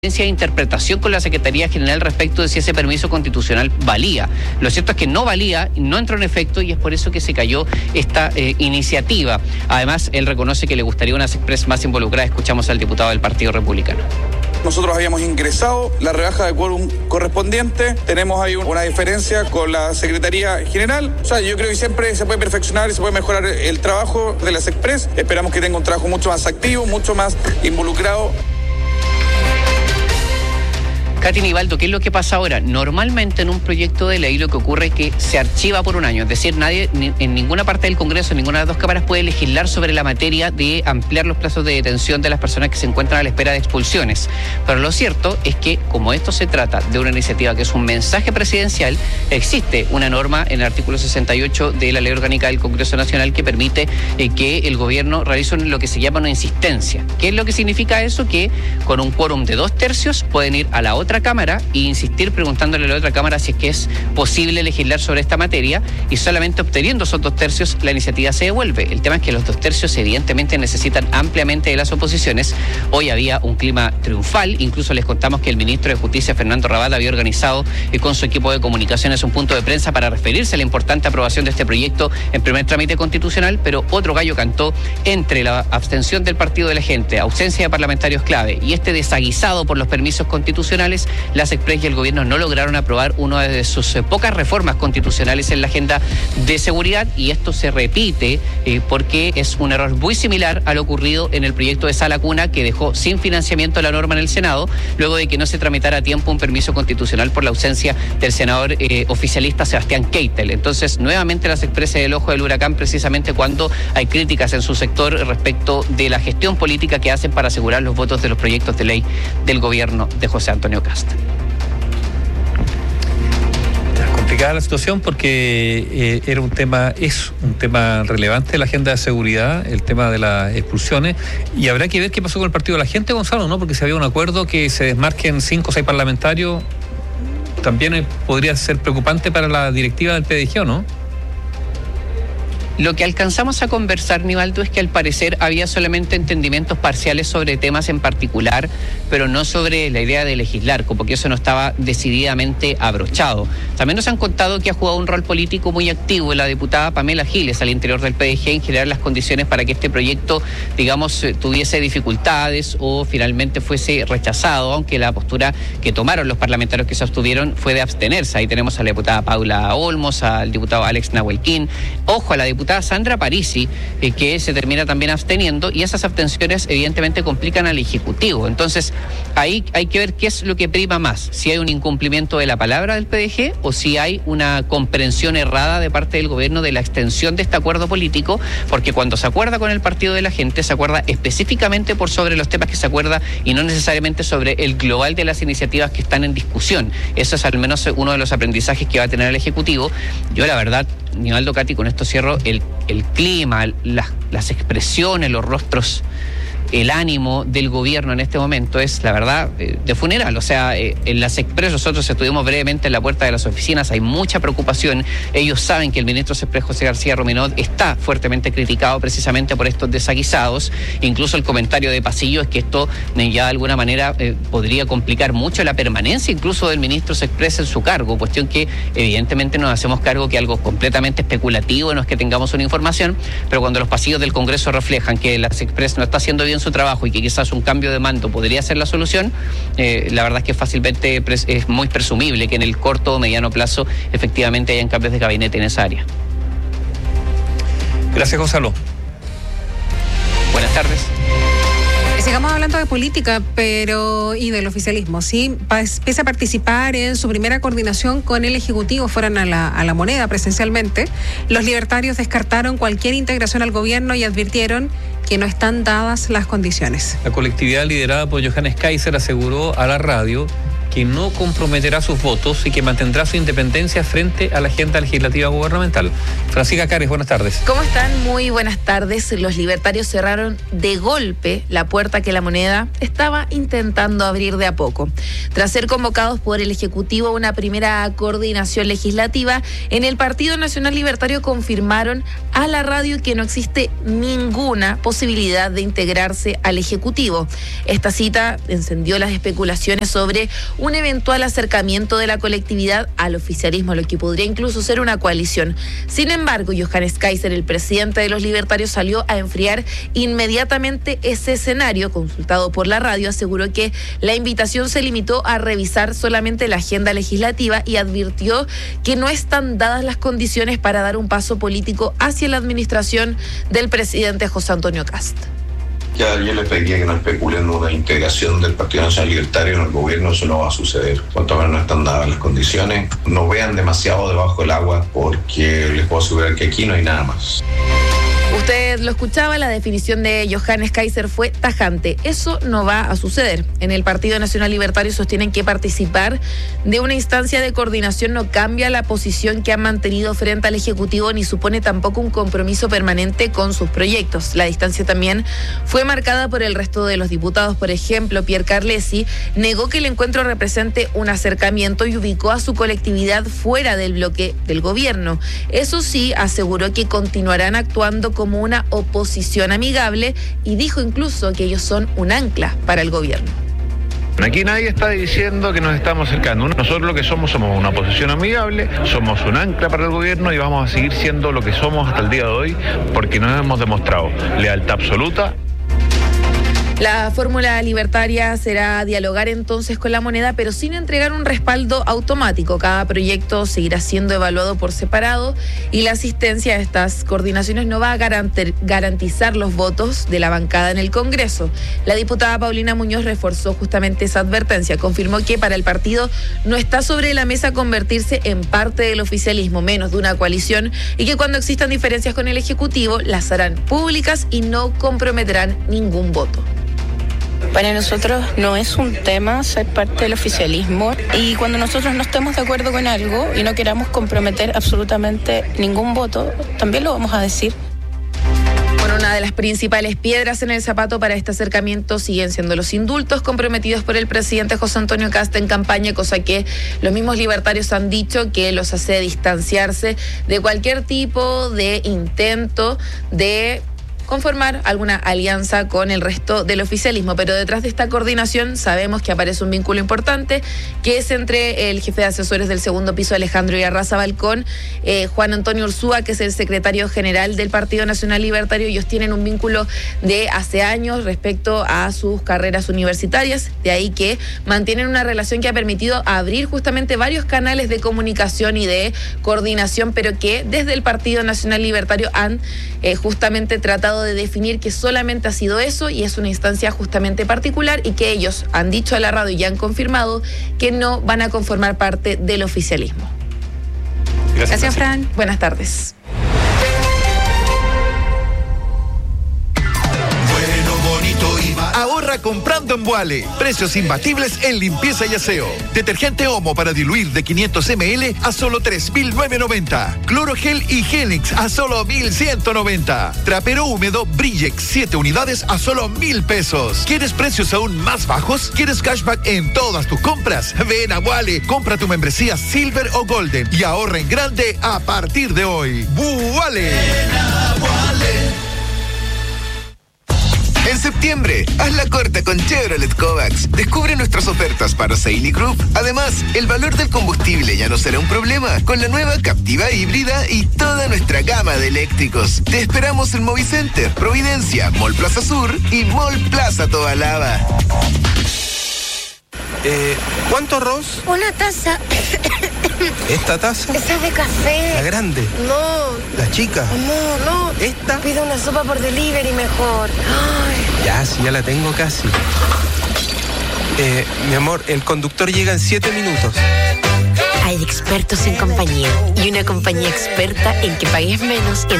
de interpretación con la Secretaría General respecto de si ese permiso constitucional valía. Lo cierto es que no valía, no entró en efecto y es por eso que se cayó esta iniciativa. Además, él reconoce que le gustaría unas Express más involucradas. Escuchamos al diputado del Partido Republicano. Nosotros habíamos ingresado la rebaja de quórum correspondiente, tenemos ahí una diferencia con la Secretaría General. O sea, yo creo que siempre se puede perfeccionar y se puede mejorar el trabajo de las Express. Esperamos que tenga un trabajo mucho más activo, mucho más involucrado. Katy, Nivaldo, ¿qué es lo que pasa ahora? Normalmente en un proyecto de ley lo que ocurre es que se archiva por un año, es decir, nadie en ninguna parte del Congreso, en ninguna de las dos cámaras puede legislar sobre la materia de ampliar los plazos de detención de las personas que se encuentran a la espera de expulsiones. Pero lo cierto es que, como esto se trata de una iniciativa que es un mensaje presidencial, existe una norma en el artículo 68 de la Ley Orgánica del Congreso Nacional que permite que el gobierno realice lo que se llama una insistencia. ¿Qué es lo que significa eso? Que con un quórum de 2/3 pueden ir a la otra cámara e insistir preguntándole a la otra cámara si es que es posible legislar sobre esta materia, y solamente obteniendo esos 2/3 la iniciativa se devuelve. El tema es que los 2/3 evidentemente necesitan ampliamente de las oposiciones. Hoy había un clima triunfal, incluso les contamos que el ministro de Justicia, Fernando Rabal, había organizado con su equipo de comunicaciones un punto de prensa para referirse a la importante aprobación de este proyecto en primer trámite constitucional, pero otro gallo cantó. Entre la abstención del Partido de la Gente, ausencia de parlamentarios clave y este desaguisado por los permisos constitucionales, las Express y el gobierno no lograron aprobar una de sus pocas reformas constitucionales en la agenda de seguridad, y esto se repite porque es un error muy similar a lo ocurrido en el proyecto de Sala Cuna, que dejó sin financiamiento la norma en el Senado luego de que no se tramitara a tiempo un permiso constitucional por la ausencia del senador oficialista Sebastián Keitel. Entonces, nuevamente las Express en el ojo del huracán, precisamente cuando hay críticas en su sector respecto de la gestión política que hacen para asegurar los votos de los proyectos de ley del gobierno de José Antonio Kast. Complicada la situación porque es un tema relevante de la agenda de seguridad, el tema de las expulsiones, y habrá que ver qué pasó con el Partido de la Gente, Gonzalo, ¿no? Porque si había un acuerdo que se desmarquen 5 o 6 parlamentarios, también podría ser preocupante para la directiva del PDG, ¿o no? Lo que alcanzamos a conversar, Nivaldo, es que al parecer había solamente entendimientos parciales sobre temas en particular, pero no sobre la idea de legislar, como que eso no estaba decididamente abrochado. También nos han contado que ha jugado un rol político muy activo la diputada Pamela Giles al interior del PDG en generar las condiciones para que este proyecto, digamos, tuviese dificultades o finalmente fuese rechazado, aunque la postura que tomaron los parlamentarios que se abstuvieron fue de abstenerse. Ahí tenemos a la diputada Paula Olmos, al diputado Alex Nahuelquín, ojo, a la diputada Sandra Parisi, que se termina también absteniendo, y esas abstenciones evidentemente complican al Ejecutivo. Entonces, ahí hay que ver qué es lo que prima más, si hay un incumplimiento de la palabra del PDG o si hay una comprensión errada de parte del gobierno de la extensión de este acuerdo político, porque cuando se acuerda con el Partido de la Gente, se acuerda específicamente por sobre los temas que se acuerda y no necesariamente sobre el global de las iniciativas que están en discusión. Eso es al menos uno de los aprendizajes que va a tener el Ejecutivo. Yo, la verdad, Nivaldo, Katy, con esto cierro, el clima, las expresiones, los rostros, el ánimo del gobierno en este momento es, la verdad, de funeral. O sea, en las Express nosotros estuvimos brevemente en la puerta de las oficinas, hay mucha preocupación. Ellos saben que el ministro Express José García Rominot está fuertemente criticado precisamente por estos desaguisados. Incluso el comentario de pasillo es que esto ya de alguna manera podría complicar mucho la permanencia incluso del ministro Express en su cargo, cuestión que evidentemente nos hacemos cargo que algo completamente especulativo, no es que tengamos una información, pero cuando los pasillos del Congreso reflejan que las Express no está haciendo bien su trabajo y que quizás un cambio de mando podría ser la solución, la verdad es que fácilmente es muy presumible que en el corto o mediano plazo efectivamente hayan cambios de gabinete en esa área. Gracias, Gonzalo. Buenas tardes. Sigamos hablando de política, y del oficialismo, ¿sí? Pese a participar en su primera coordinación con el Ejecutivo, fueron a la Moneda presencialmente, los libertarios descartaron cualquier integración al gobierno y advirtieron que no están dadas las condiciones. La colectividad liderada por Johannes Kaiser aseguró a la radio que no comprometerá sus votos y que mantendrá su independencia frente a la agenda legislativa gubernamental. Francisca Cares, buenas tardes. ¿Cómo están? Muy buenas tardes. Los libertarios cerraron de golpe la puerta que La Moneda estaba intentando abrir de a poco. Tras ser convocados por el Ejecutivo a una primera coordinación legislativa, en el Partido Nacional Libertario confirmaron a la radio que no existe ninguna posibilidad de integrarse al Ejecutivo. Esta cita encendió las especulaciones sobre un eventual acercamiento de la colectividad al oficialismo, lo que podría incluso ser una coalición. Sin embargo, Johannes Kaiser, el presidente de los libertarios, salió a enfriar inmediatamente ese escenario. Consultado por la radio, aseguró que la invitación se limitó a revisar solamente la agenda legislativa y advirtió que no están dadas las condiciones para dar un paso político hacia la administración del presidente José Antonio Kast. Ya yo les pediría que no especulen una integración del Partido Nacional Libertario en el gobierno, eso no va a suceder. Cuanto menos no están dadas las condiciones, no vean demasiado debajo del agua, porque les puedo asegurar que aquí no hay nada más. Usted lo escuchaba, la definición de Johannes Kaiser fue tajante. Eso no va a suceder. En el Partido Nacional Libertario sostienen que participar de una instancia de coordinación no cambia la posición que han mantenido frente al Ejecutivo ni supone tampoco un compromiso permanente con sus proyectos. La distancia también fue marcada por el resto de los diputados. Por ejemplo, Pierre Carlesi negó que el encuentro represente un acercamiento y ubicó a su colectividad fuera del bloque del gobierno. Eso sí, aseguró que continuarán actuando como una oposición amigable y dijo incluso que ellos son un ancla para el gobierno. Aquí nadie está diciendo que nos estamos acercando. Nosotros lo que somos una oposición amigable, somos un ancla para el gobierno y vamos a seguir siendo lo que somos hasta el día de hoy porque nos hemos demostrado lealtad absoluta. La fórmula libertaria será dialogar entonces con La Moneda, pero sin entregar un respaldo automático. Cada proyecto seguirá siendo evaluado por separado y la asistencia a estas coordinaciones no va a garantizar los votos de la bancada en el Congreso. La diputada Paulina Muñoz reforzó justamente esa advertencia. Confirmó que para el partido no está sobre la mesa convertirse en parte del oficialismo, menos de una coalición, y que cuando existan diferencias con el Ejecutivo las harán públicas y no comprometerán ningún voto. Para nosotros no es un tema ser parte del oficialismo y cuando nosotros no estemos de acuerdo con algo y no queramos comprometer absolutamente ningún voto, también lo vamos a decir. Bueno, una de las principales piedras en el zapato para este acercamiento siguen siendo los indultos comprometidos por el presidente José Antonio Kast en campaña, cosa que los mismos libertarios han dicho que los hace distanciarse de cualquier tipo de intento de conformar alguna alianza con el resto del oficialismo. Pero detrás de esta coordinación sabemos que aparece un vínculo importante, que es entre el jefe de asesores del segundo piso, Alejandro Yarrazabal, con Juan Antonio Ursúa, que es el secretario general del Partido Nacional Libertario. Ellos tienen un vínculo de hace años respecto a sus carreras universitarias, de ahí que mantienen una relación que ha permitido abrir justamente varios canales de comunicación y de coordinación, pero que desde el Partido Nacional Libertario han justamente tratado de definir que solamente ha sido eso y es una instancia justamente particular y que ellos han dicho a la radio y han confirmado que no van a conformar parte del oficialismo. Gracias, Fran. Buenas tardes. Ahorra comprando en Vuale. Precios imbatibles en limpieza y aseo. Detergente Omo para diluir de 500 ml a solo 3.990. Clorogel y Genix a solo 1.190. Trapero húmedo Brillex 7 unidades a solo 1.000 pesos. ¿Quieres precios aún más bajos? ¿Quieres cashback en todas tus compras? Ven a Vuale, compra tu membresía Silver o Golden y ahorra en grande a partir de hoy. Vuale. Ven a Vuale. En septiembre, haz la corta con Chevrolet Kovacs. Descubre nuestras ofertas para Seili Group. Además, el valor del combustible ya no será un problema con la nueva Captiva híbrida y toda nuestra gama de eléctricos. Te esperamos en Movicenter, Providencia, Mall Plaza Sur y Mall Plaza Tobalaba. ¿Cuánto arroz? Una taza. ¿Esta taza? Esa es de café. ¿La grande? No. ¿La chica? No. ¿Esta? Pido una sopa por delivery mejor. Ay. Ya, sí, ya la tengo casi. Mi amor, el conductor llega en 7 minutos. Hay expertos en compañía y una compañía experta en que pagues menos en